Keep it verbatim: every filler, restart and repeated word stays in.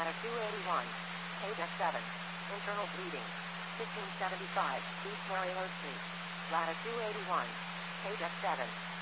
Ladder two eighty-one. Page F seven. Internal bleeding. fifteen seventy-five. East Marion Street. Ladder two eighty-one. Page F seven.